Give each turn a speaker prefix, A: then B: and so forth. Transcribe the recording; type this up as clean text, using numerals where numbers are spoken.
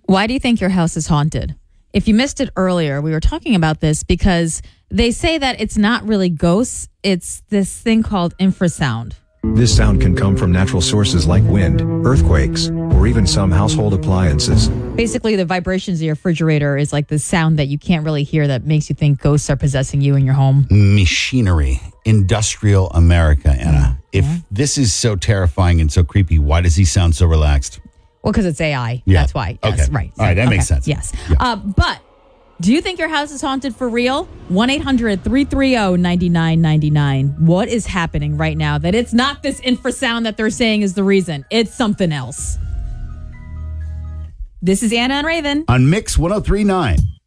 A: Why do you think your house is haunted? If you missed it earlier, we were talking about this because they say that it's not really ghosts. It's this thing called infrasound.
B: This sound can come from natural sources like wind, earthquakes, or even some household appliances.
A: Basically, the vibrations of your refrigerator is like the sound that you can't really hear that makes you think ghosts are possessing you in your home.
C: Machinery, industrial America, Anna. If this is so terrifying and so creepy, why does he sound so relaxed?
A: Well, because it's AI.
C: Yeah.
A: That's why. Yes,
C: Okay.
A: right.
C: All right, that makes sense.
A: Yes.
C: Yeah.
A: But do you think your house is haunted for real? 1-800-330-9999. What is happening right now that it's not this infrasound that they're saying is the reason? It's something else. This is Anna and Raven.
C: On Mix 103.9.